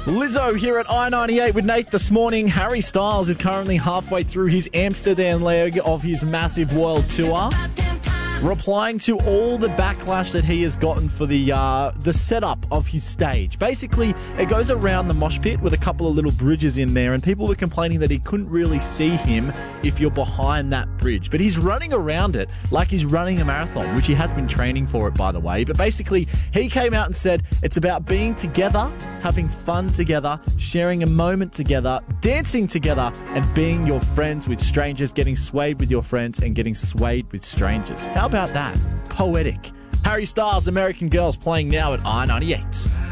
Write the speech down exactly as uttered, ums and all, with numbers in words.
Lizzo here at I ninety-eight with Nate this morning. Harry Styles is currently halfway through his Amsterdam leg of his massive world tour, replying to all the backlash that he has gotten for the uh, the setup of his stage. Basically, it goes around the mosh pit with a couple of little bridges in there, and people were complaining that he couldn't really see him if you're behind that bridge. But he's running around it like he's running a marathon, which he has been training for it, by the way. But basically, he came out and said it's about being together, having fun together, sharing a moment together, dancing together, and being your friends with strangers, getting swayed with your friends and getting swayed with strangers. How about that? Poetic. Harry Styles, American Girls, playing now at I ninety-eight.